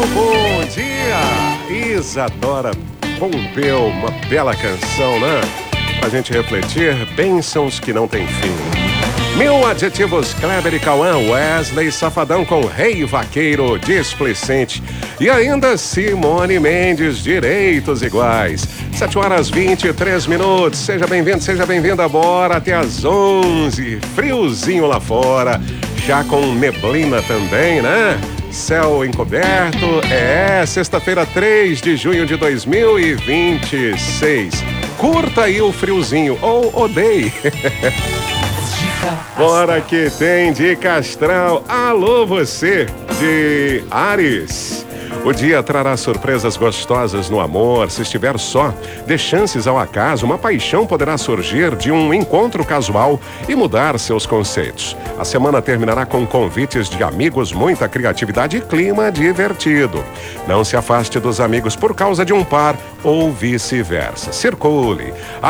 Bom dia, Isadora Pompeu, uma bela canção, né? Pra gente refletir, bênçãos que não tem fim. Mil adjetivos, Kleber e Cauã, Wesley Safadão com Rei Vaqueiro, Displicente. E ainda Simone Mendes, Direitos Iguais. 7h23. Seja bem-vindo, seja bem-vinda. Bora até às 11. Friozinho lá fora, já com neblina também, né? Céu encoberto, sexta-feira, 3 de junho de 2026. Curta aí o friozinho, ou odeie. Bora que tem dica astral. Alô você, de Áries. O dia trará surpresas gostosas no amor. Se estiver só, dê chances ao acaso. Uma paixão poderá surgir de um encontro casual e mudar seus conceitos. A semana terminará com convites de amigos, muita criatividade e clima divertido. Não se afaste dos amigos por causa de um par ou vice-versa. Circule.